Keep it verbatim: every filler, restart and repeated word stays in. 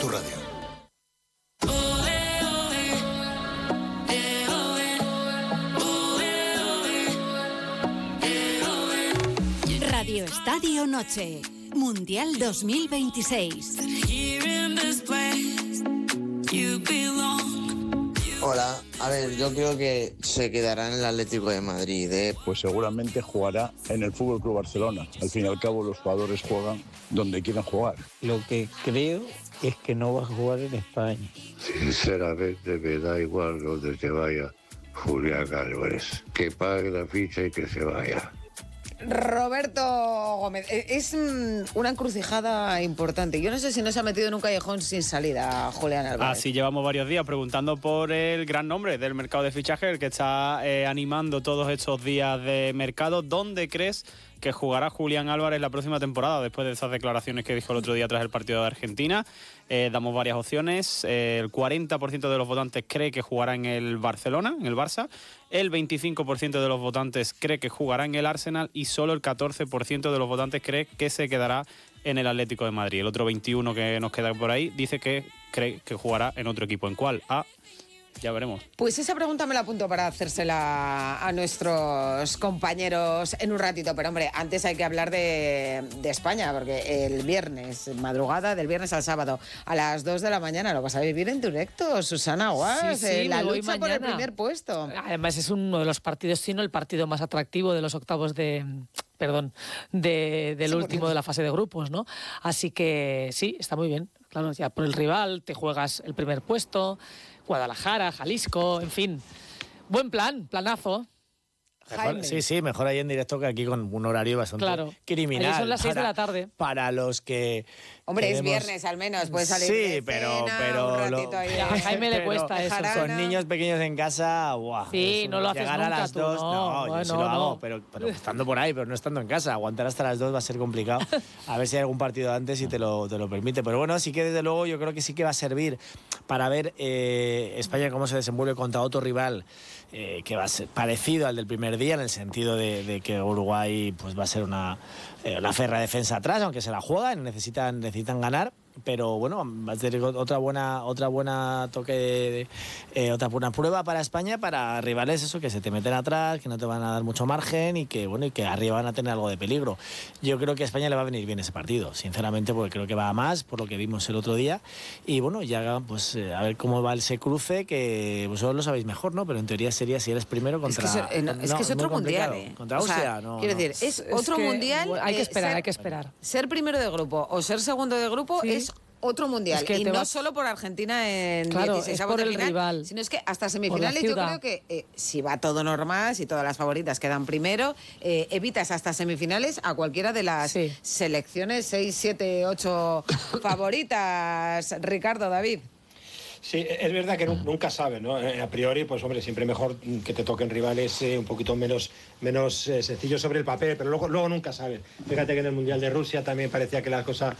tu radio. Radio Estadio Noche, Mundial dos mil veintiséis. Hola, a ver, yo creo que se quedará en el Atlético de Madrid, ¿eh? Pues seguramente jugará en el F C Barcelona. Al fin y al cabo los jugadores juegan donde quieran jugar. Lo que creo es que no va a jugar en España. Sinceramente me da igual donde se vaya Julián Álvarez. Que pague la ficha y que se vaya. Roberto Gómez, es una encrucijada importante. Yo no sé si no se ha metido en un callejón sin salida, Julián Álvarez. Así llevamos varios días preguntando por el gran nombre del mercado de fichaje, el que está eh, animando todos estos días de mercado. ¿Dónde crees que jugará Julián Álvarez la próxima temporada, después de esas declaraciones que dijo el otro día tras el partido de Argentina? Eh, damos varias opciones. Eh, el cuarenta por ciento de los votantes cree que jugará en el Barcelona, en el Barça. El veinticinco por ciento de los votantes cree que jugará en el Arsenal y solo el catorce por ciento de los votantes cree que se quedará en el Atlético de Madrid. El otro veintiuno por ciento que nos queda por ahí dice que cree que jugará en otro equipo. ¿En cuál? A... Ya veremos. Pues esa pregunta me la apunto para hacérsela a nuestros compañeros en un ratito. Pero, hombre, antes hay que hablar de, de España, porque el viernes, madrugada del viernes al sábado, a las dos de la mañana, lo vas a vivir en directo, Susana Guas. Sí, sí, eh, la lucha mañana por el primer puesto. Además, es uno de los partidos, sino el partido más atractivo de los octavos de... perdón, de, del sí, último de la fase de grupos, ¿no? Así que sí, está muy bien. Claro, ya por el rival te juegas el primer puesto, Guadalajara, Jalisco, en fin. Buen plan, planazo. Mejor, sí, sí, mejor ahí en directo que aquí con un horario bastante claro. criminal. Ahí son las seis para, de la tarde. Para los que... Hombre, queremos... es viernes al menos, puedes salir sí, de pero, cena, pero un ratito lo... ahí. A Jaime le cuesta eso. Con niños pequeños en casa, guau. Sí, no lo haces llegar nunca a las tú, dos, no, no, yo bueno, sí lo no. hago, pero, pero estando por ahí, pero no estando en casa. Aguantar hasta las dos va a ser complicado. A ver si hay algún partido antes y te lo, te lo permite. Pero bueno, sí que desde luego yo creo que sí que va a servir para ver eh, España cómo se desenvuelve contra otro rival eh, que va a ser parecido al del primer día, en el sentido de, de que Uruguay pues va a ser una, eh, una férrea defensa atrás, aunque se la juegan, necesitan, necesitan ganar. Pero bueno, va a tener otra buena, otra buena toque, de, eh, otra buena prueba para España, para rivales eso, que se te meten atrás, que no te van a dar mucho margen y que bueno, y que arriba van a tener algo de peligro. Yo creo que a España le va a venir bien ese partido, sinceramente, porque creo que va a más, por lo que vimos el otro día. Y bueno, ya pues eh, a ver cómo va ese cruce, que vosotros lo sabéis mejor, ¿no? Pero en teoría sería si eres primero contra... Es que, so, eh, no, es, que es otro mundial, ¿eh? Contra Austria, o sea, no. Quiero no. decir, es, es otro que, mundial... Bueno, hay que esperar, ser, hay que esperar. Ser primero de grupo o ser segundo de grupo sí. es... otro mundial, es que y no vas... solo por Argentina en claro, dieciséis es por el final, rival, sino es que hasta semifinales yo creo que eh, si va todo normal, si todas las favoritas quedan primero, eh, evitas hasta semifinales a cualquiera de las sí. selecciones seis, siete, ocho favoritas. Ricardo, David. Sí, es verdad que nunca sabes, ¿no? A priori, pues hombre, siempre mejor que te toquen rivales eh, un poquito menos, menos eh, sencillos sobre el papel, pero luego, luego nunca sabes. Fíjate que en el Mundial de Rusia también parecía que la cosa